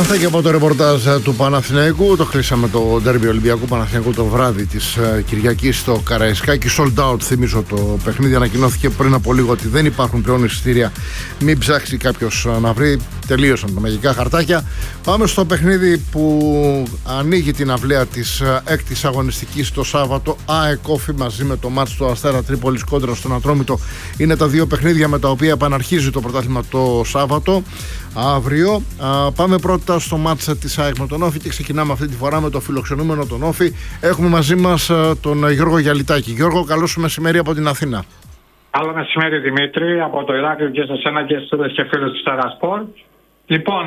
Αυτά και από το ρεπορτάζ του Παναθηναϊκού. Το κλείσαμε το ντέρμπι Ολυμπιακού Παναθηναϊκού το βράδυ της Κυριακής στο Καραϊσκάκι. Sold out, θυμίζω το παιχνίδι. Ανακοινώθηκε πριν από λίγο ότι δεν υπάρχουν πλέον εισιτήρια. Μην ψάξει κάποιος να βρει. Τελείωσαν τα μαγικά χαρτάκια. Πάμε στο παιχνίδι που ανοίγει την αυλαία της έκτης αγωνιστικής το Σάββατο. ΑΕΚ Όφη μαζί με το μάτς του Αστέρα Τρίπολης κόντρα στον Ατρόμητο. Είναι τα δύο παιχνίδια με τα οποία επαναρχίζει το πρωτάθλημα το Σάββατο. Αύριο. Πάμε πρώτα στο μάτς της ΑΕΚ με τον Όφη και ξεκινάμε αυτή τη φορά με το φιλοξενούμενο τον Όφη. Έχουμε μαζί μας τον Γιώργο Γιαλιτάκη. Γιώργο, καλό σου μεσημέρι από την Αθήνα. Καλό μεσημέρι Δημήτρη, από το Ηράκλειο και σε εσένα και στους και φίλους της Τερασπορ. Λοιπόν,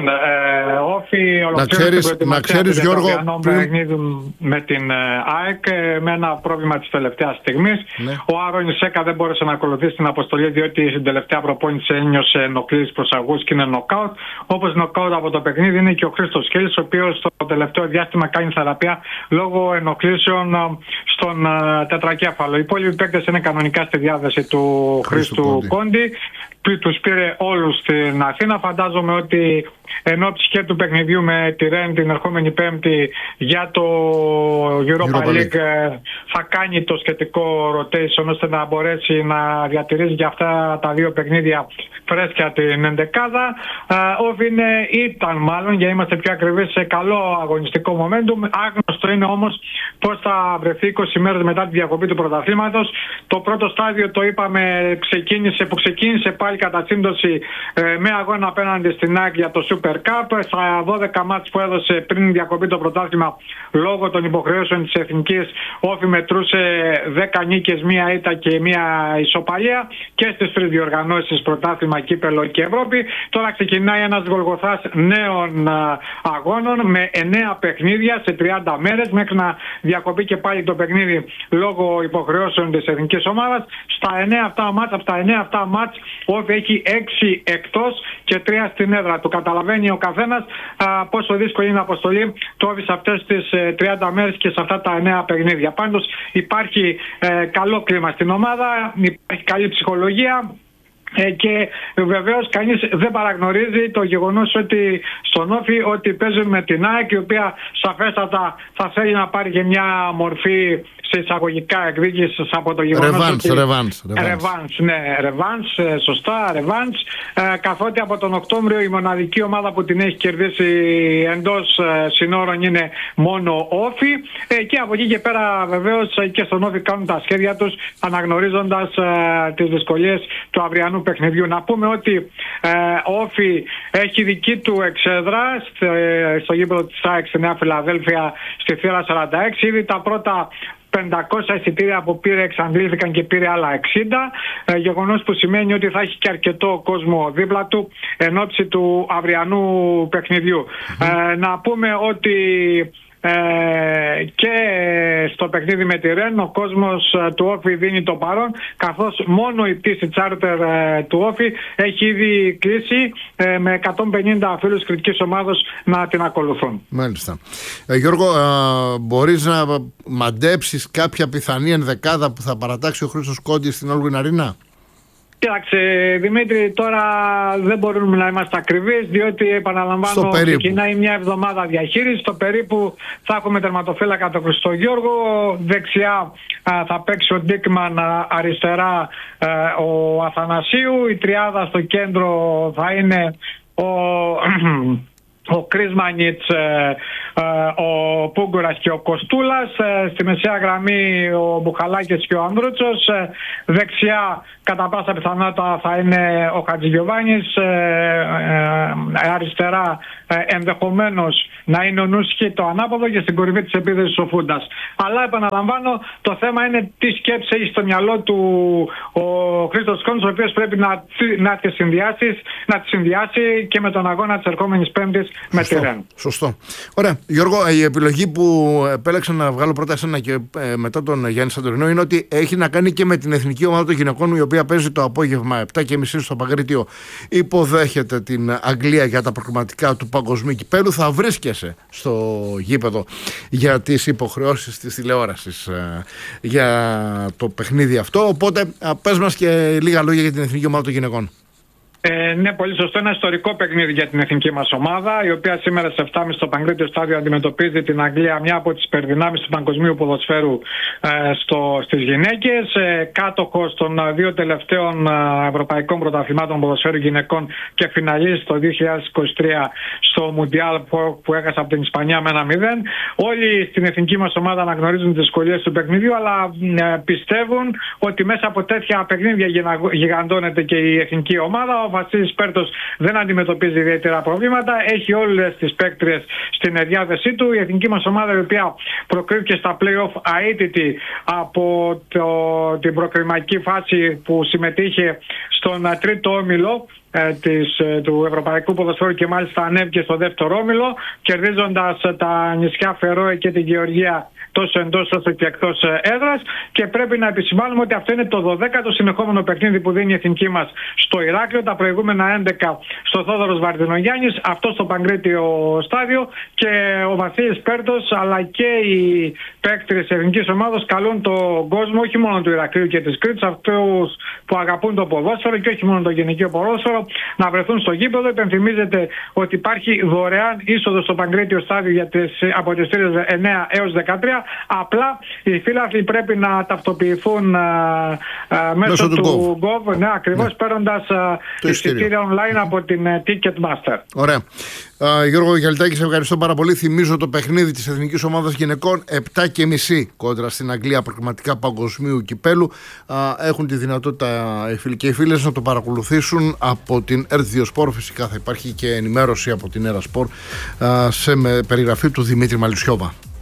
Όφη ολοκλήρωσε την προετοιμασία Γιώργο παιχνίδι με την ΑΕΚ με ένα πρόβλημα της τελευταίας στιγμής. Ναι. Ο Άρον Ισέκα δεν μπόρεσε να ακολουθήσει την αποστολή διότι στην τελευταία προπόνηση ένιωσε ενοχλήσεις προσαγούς και είναι νοκάουτ. Όπως νοκάουτ από το παιχνίδι είναι και ο Χρήστος Σκέλης, ο οποίος στο τελευταίο διάστημα κάνει θεραπεία λόγω ενοχλήσεων στον τετρακέφαλο. Οι υπόλοιποι παίκτες είναι κανονικά στη διάθεση του Χρήστου Κόντι. Τους πήρε όλους στην Αθήνα. Φαντάζομαι ότι εν ώψη και του παιχνιδιού με τη Ρεν την ερχόμενη Πέμπτη για το Europa League θα κάνει το σχετικό rotation ώστε να μπορέσει να διατηρήσει για αυτά τα δύο παιχνίδια φρέσκια την εντεκάδα. Όφη ήταν μάλλον, για να είμαστε πιο ακριβείς, σε καλό αγωνιστικό momentum. Άγνωστο είναι όμως πώς θα βρεθεί 20 μέρες μετά τη διακοπή του πρωταθλήματος. Το πρώτο στάδιο, το είπαμε, ξεκίνησε πάλι κατά σύμπτωση με αγώνα απέναντι στην ΑΕΚ για το Super Cup. Στα 12 μάτς που έδωσε πριν διακοπή το πρωτάθλημα λόγω των υποχρεώσεων της Εθνικής, Όφη μετρούσε 10 νίκες, μία ήττα και μία ισοπαλία και στις τρεις διοργανώσεις πρωτάθλημα, κύπελο και Ευρώπη. Τώρα ξεκινάει ένας γολγοθάς νέων αγώνων με 9 παιχνίδια σε 30 μέρες μέχρι να διακοπεί και πάλι το παιχνίδι λόγω υποχρεώσεων της εθνικής ομάδας. Στα 9 αυτά μάτς Όφη έχει 6 εκτός και 3 στην έδρα του. Καταλαβαίνει ο καθένας πόσο δύσκολη είναι η αποστολή του Όφη σε αυτές τις 30 μέρες και σε αυτά τα 9 παιχνίδια. Πάντως υπάρχει καλό κλίμα στην ομάδα, υπάρχει καλή ψυχολογία. Και βεβαίως κανείς δεν παραγνωρίζει το γεγονός ότι στον Όφη ότι παίζει με την ΑΕΚ, η οποία σαφέστατα θα θέλει να πάρει και μια μορφή σε εισαγωγικά εκδίκησης από το γεγονός ρεβάνς, σωστά, ρεβάνς, καθότι από τον Οκτώβριο η μοναδική ομάδα που την έχει κερδίσει εντός συνόρων είναι μόνο Όφη, και από εκεί και πέρα βεβαίως και στον Όφη κάνουν τα σχέδια τους αναγνωρίζοντας τις δυσκολίες του αυριανού παιχνιδιού. Να πούμε ότι ο Όφη έχει δική του εξέδρα στο γήπεδο της ΑΕΚ στη Νέα Φιλαδέλφια στη Θύρα 46. Ήδη τα πρώτα 500 εισιτήρια που πήρε εξαντλήθηκαν και πήρε άλλα 60, γεγονός που σημαίνει ότι θα έχει και αρκετό κόσμο δίπλα του εν ώψη του αυριανού παιχνιδιού. Να πούμε ότι και στο παιχνίδι με τη Ρεν ο κόσμος του Όφη δίνει το παρόν, καθώς μόνο η πτήση τσάρτερ του Όφη έχει ήδη κλείσει με 150 φίλους κριτικής ομάδος να την ακολουθούν. Μάλιστα. Γιώργο, μπορείς να μαντέψεις κάποια πιθανή ενδεκάδα που θα παρατάξει ο Χρήστος Κόντης στην Όλγουιν Αρίνα? Κοίταξε Δημήτρη, τώρα δεν μπορούμε να είμαστε ακριβείς, διότι επαναλαμβάνω ξεκινάει μια εβδομάδα διαχείριση. Στο περίπου θα έχουμε τερματοφύλακα τον Χριστογιώργο, δεξιά θα παίξει ο Ντίκμαν, αριστερά ο Αθανασίου, η τριάδα στο κέντρο θα είναι ο Κρίσμανιτς, ο Πούγκουρας και ο Κοστούλας, στη μεσαία γραμμή ο Μπουχαλάκης και ο Ανδρούτσος, δεξιά κατά πάσα πιθανότητα θα είναι ο Χατζηγιοβάνης, αριστερά ενδεχομένως να είναι ο Νούσχη το ανάποδο και στην κορυφή της επίθεσης ο Φούντας. Αλλά επαναλαμβάνω, το θέμα είναι τι σκέψη έχει στο μυαλό του ο Χρήστος Κόντης, ο οποίος πρέπει να τη συνδυάσει και με τον αγώνα της ερχόμενης Πέμπτης με τη Ρεν. Σωστό. Ωραία. Γιώργο, η επιλογή που επέλεξα να βγάλω πρώτα εσένα και μετά τον Γιάννη Σαντορινό είναι ότι έχει να κάνει και με την εθνική ομάδα των γυναικών, η οποία παίζει το απόγευμα 7:30 στο Παγκρίτιο. Υποδέχεται την Αγγλία για τα προκριματικά του παγκοσμίου κυπέλου. Θα βρίσκεσαι στο γήπεδο για τις υποχρεώσεις της τηλεόρασης για το παιχνίδι αυτό. Οπότε πες μας και λίγα λόγια για την εθνική ομάδα των γυναικών. Ναι, πολύ σωστό. Ένα ιστορικό παιχνίδι για την εθνική μας ομάδα, η οποία σήμερα σε 7.30 στο Παγκρίτιο Στάδιο αντιμετωπίζει την Αγγλία, μια από τις υπερδυνάμεις του παγκοσμίου ποδοσφαίρου στις γυναίκες. Κάτοχος των 2 τελευταίων ευρωπαϊκών πρωταθλημάτων ποδοσφαίρου γυναικών και φιναλίστ το 2023 στο Μουντιάλ που έχασε από την Ισπανία με 1-0. Όλοι στην εθνική μας ομάδα αναγνωρίζουν τις δυσκολίες του παιχνιδιού, αλλά πιστεύουν ότι μέσα από τέτοια παιχνίδια γιγαντώνεται και η εθνική ομάδα. Ο Βασίλης Πέρτος δεν αντιμετωπίζει ιδιαίτερα προβλήματα. Έχει όλες τις παίκτριες στην διάθεσή του. Η εθνική μας ομάδα, η οποία προκρίθηκε στα play-off αίτητη από την προκριματική φάση που συμμετείχε στον τρίτο όμιλο του Ευρωπαϊκού Ποδοσφαίρου και μάλιστα ανέβηκε στο δεύτερο όμιλο, κερδίζοντας τα νησιά Φερόε και την Γεωργία τόσο εντός όσο και εκτός έδρας, και πρέπει να επισημάνουμε ότι αυτό είναι το 12ο συνεχόμενο παιχνίδι που δίνει η εθνική μας στο Ηράκλειο, τα προηγούμενα 11 στο Θόδωρος Βαρδινογιάννης, αυτό στο Παγκρίτιο Στάδιο, και ο Βασίλης Πέρτος αλλά και οι παίκτες της εθνικής ομάδας καλούν τον κόσμο, όχι μόνο του Ηρακλείου και της Κρήτης, αυτούς που αγαπούν το ποδόσφαιρο και όχι μόνο το γυναικείο ποδόσφαιρο, να βρεθούν στο γήπεδο. Υπενθυμίζεται ότι υπάρχει δωρεάν είσοδο στο Παγκρίτιο Στάδιο από τις 9 έως 13. Απλά οι φίλαθλοι πρέπει να ταυτοποιηθούν μέσω του Gov, ναι, ακριβώς, παίρνοντας εισιτήρια online από την Ticketmaster. Ωραία. Γιώργο Γιαλτάκη, σε ευχαριστώ πάρα πολύ. Θυμίζω το παιχνίδι της Εθνικής Ομάδας Γυναικών 7.30 κόντρα στην Αγγλία, προκριματικά παγκοσμίου κυπέλου. Έχουν τη δυνατότητα οι φίλοι και οι φίλες να το παρακολουθήσουν από την Earth 2 Sport. Φυσικά θα υπάρχει και ενημέρωση από την Era Sport με περιγραφή του Δημήτρη Μαλισιώβα.